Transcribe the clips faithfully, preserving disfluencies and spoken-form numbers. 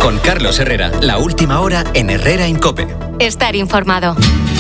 Con Carlos Herrera, la última hora en Herrera en COPE. Estar informado.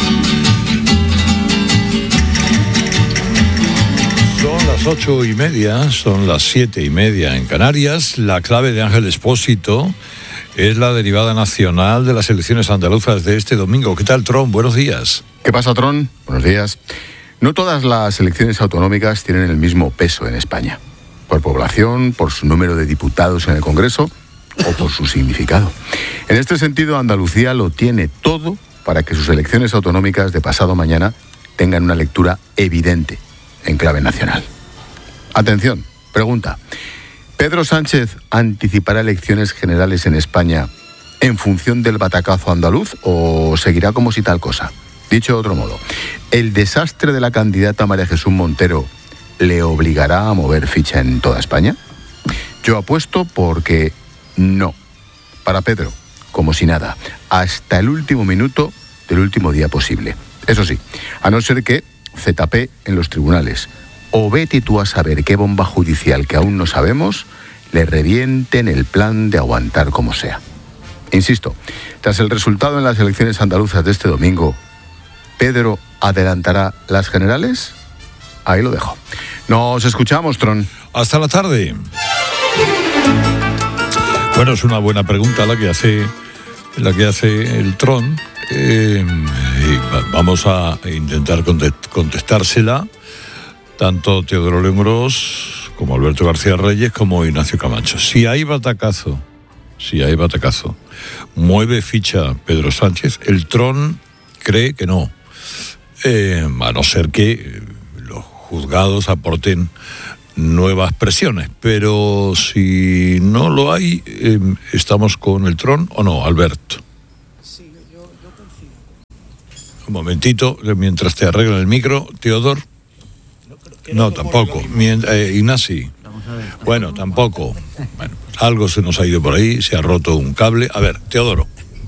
Son las ocho y media, son las siete y media en Canarias. La clave de Ángel Expósito es la derivada nacional de las elecciones andaluzas de este domingo. ¿Qué tal, Tron? Buenos días. ¿Qué pasa, Tron? Buenos días. No todas las elecciones autonómicas tienen el mismo peso en España. Por población, por su número de diputados en el Congreso o por su significado. En este sentido, Andalucía lo tiene todo para que sus elecciones autonómicas de pasado mañana tengan una lectura evidente en clave nacional. Atención, pregunta. ¿Pedro Sánchez anticipará elecciones generales en España en función del batacazo andaluz o seguirá como si tal cosa? Dicho de otro modo, ¿el desastre de la candidata María Jesús Montero le obligará a mover ficha en toda España? Yo apuesto porque no. Para Pedro, como si nada, hasta el último minuto del último día posible. Eso sí, a no ser que Z P en los tribunales o vete tú a saber qué bomba judicial que aún no sabemos le revienten el plan de aguantar como sea. Insisto, tras el resultado en las elecciones andaluzas de este domingo, ¿Pedro adelantará las generales? Ahí lo dejo. Nos escuchamos, Tron. Hasta la tarde. Bueno, es una buena pregunta la que hace, la que hace el Tron. Eh, y vamos a intentar contestársela tanto Teodoro León-Gros como Alberto García Reyes como Ignacio Camacho. Si hay batacazo, si hay batacazo, mueve ficha Pedro Sánchez. El Tron cree que no. Eh, a no ser que los juzgados aporten nuevas presiones, pero si no lo hay, eh, ¿estamos con el Tron o no, Alberto? Sí, yo, yo coincido. Un momentito, mientras te arreglan el micro, Teodor. No, creo no tampoco. Mien- eh, Ignasi. Bueno, tampoco. Bueno, algo se nos ha ido por ahí, se ha roto un cable. A ver, Teodoro.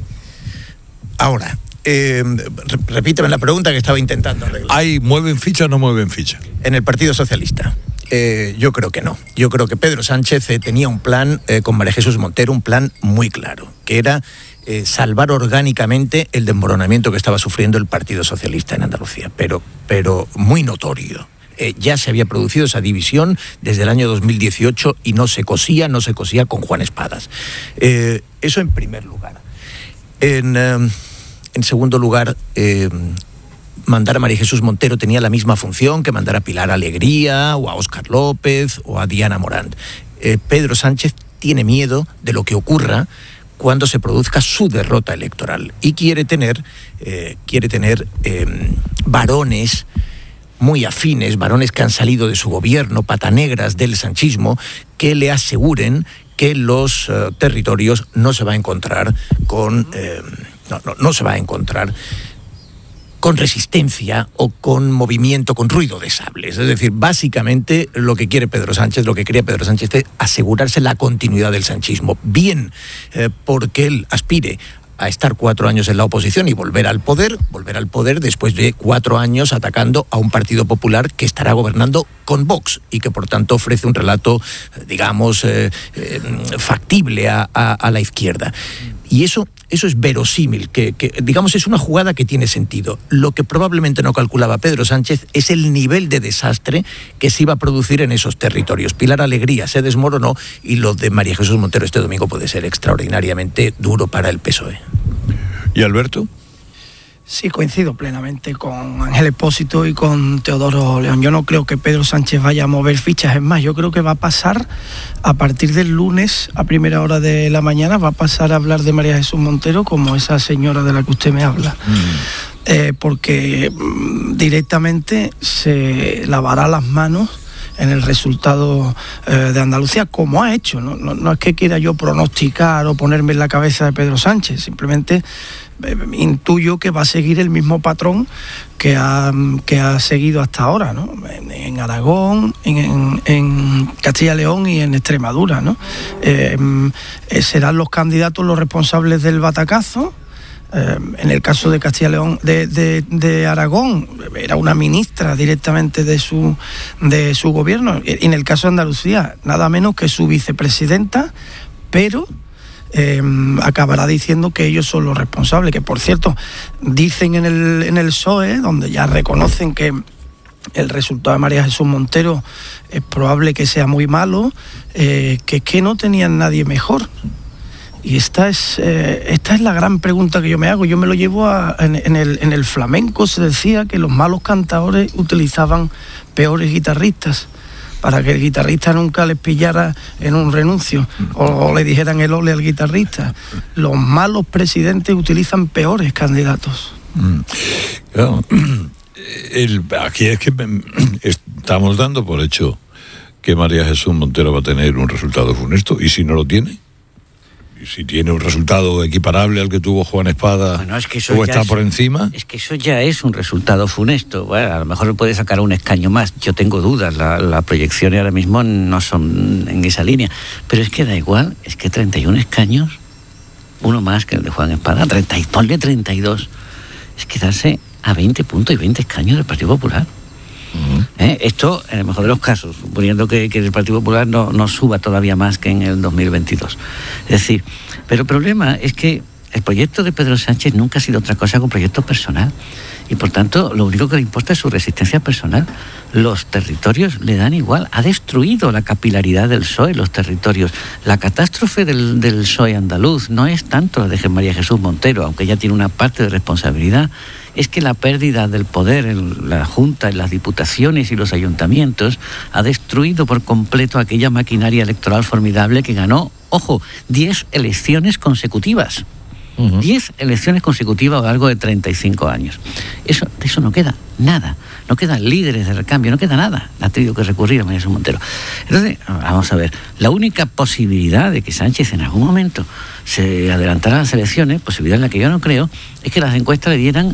Ahora, eh, repíteme la pregunta que estaba intentando arreglar. ¿Hay mueven ficha o no mueven ficha? En el Partido Socialista. Eh, yo creo que no. Yo creo que Pedro Sánchez eh, tenía un plan eh, con María Jesús Montero, un plan muy claro, que era eh, salvar orgánicamente el desmoronamiento que estaba sufriendo el Partido Socialista en Andalucía, pero, pero muy notorio. Eh, ya se había producido esa división desde el año dos mil dieciocho y no se cosía, no se cosía con Juan Espadas. Eh, eso en primer lugar. En, eh, en segundo lugar, eh, mandar a María Jesús Montero tenía la misma función que mandar a Pilar Alegría o a Óscar López o a Diana Morant. Eh, Pedro Sánchez tiene miedo de lo que ocurra cuando se produzca su derrota electoral y quiere tener, eh, quiere tener eh, varones muy afines, varones que han salido de su gobierno, patanegras del sanchismo, que le aseguren que los uh, territorios no se va a encontrar con eh, no, no, no se va a encontrar con resistencia o con movimiento, con ruido de sables. Es decir, básicamente lo que quiere Pedro Sánchez, lo que quería Pedro Sánchez es asegurarse la continuidad del sanchismo. Bien, eh, porque él aspire a estar cuatro años en la oposición y volver al poder, volver al poder después de cuatro años atacando a un Partido Popular que estará gobernando con Vox y que por tanto ofrece un relato, digamos, eh, eh, factible a, a, a la izquierda. Y eso, eso es verosímil, que, que digamos es una jugada que tiene sentido. Lo que probablemente no calculaba Pedro Sánchez es el nivel de desastre que se iba a producir en esos territorios. Pilar Alegría se desmoronó y lo de María Jesús Montero este domingo puede ser extraordinariamente duro para el P S O E. ¿Y Alberto? Sí, coincido plenamente con Ángel Expósito y con Teodoro León. Yo no creo que Pedro Sánchez vaya a mover fichas. Es más, yo creo que va a pasar, a partir del lunes, a primera hora de la mañana, va a pasar a hablar de María Jesús Montero como esa señora de la que usted me habla. Mm. Eh, porque mm, directamente se lavará las manos en el resultado eh, de Andalucía, como ha hecho. No, no, no es que quiera yo pronosticar o ponerme en la cabeza de Pedro Sánchez, simplemente eh, intuyo que va a seguir el mismo patrón que ha, que ha seguido hasta ahora, ¿no? En, en Aragón, en, en, en Castilla y León y en Extremadura, ¿no? Eh, eh, serán los candidatos los responsables del batacazo. Eh, en el caso de Castilla y León, de, de, de Aragón, era una ministra directamente de su, de su gobierno. Y en el caso de Andalucía, nada menos que su vicepresidenta, pero eh, acabará diciendo que ellos son los responsables, que por cierto, dicen en el, en el P S O E, donde ya reconocen que el resultado de María Jesús Montero es probable que sea muy malo, eh, que es que no tenían nadie mejor. Y esta es eh, esta es la gran pregunta que yo me hago. Yo me lo llevo a, en, en, el, en el flamenco se decía que los malos cantadores utilizaban peores guitarristas, para que el guitarrista nunca les pillara en un renuncio o, o le dijeran el ole al guitarrista. Los malos presidentes utilizan peores candidatos. Mm. Claro. El, aquí es que estamos dando por hecho que María Jesús Montero va a tener un resultado funesto, y si no lo tiene, y si tiene un resultado equiparable al que tuvo Juan Espada, bueno, es que eso o está es, por encima. Es que eso ya es un resultado funesto. Bueno, a lo mejor puede sacar un escaño más. Yo tengo dudas, las la proyecciones ahora mismo no son en esa línea, pero es que da igual, es que treinta y uno escaños, uno más que el de Juan Espada, treinta, ponle treinta y dos, es quedarse a veinte puntos y veinte escaños del Partido Popular. Uh-huh. ¿Eh? Esto, en el mejor de los casos, suponiendo que, que el Partido Popular no, no suba todavía más que en el dos mil veintidós. Es decir, pero el problema es que el proyecto de Pedro Sánchez nunca ha sido otra cosa que un proyecto personal, y por tanto lo único que le importa es su resistencia personal. Los territorios le dan igual. Ha destruido la capilaridad del P S O E, los territorios. La catástrofe del, del P S O E andaluz no es tanto la de María Jesús Montero, aunque ella tiene una parte de responsabilidad, es que la pérdida del poder en la Junta, en las diputaciones y los ayuntamientos ha destruido por completo aquella maquinaria electoral formidable que ganó, ojo, diez elecciones consecutivas. Uh-huh. diez elecciones consecutivas a lo largo de treinta y cinco años. Eso, de eso no queda nada. No quedan líderes de recambio, no queda nada. Ha tenido que recurrir a María Jesús Montero. Entonces, vamos a ver, la única posibilidad de que Sánchez en algún momento se adelantara a las elecciones, posibilidad en la que yo no creo, es que las encuestas le dieran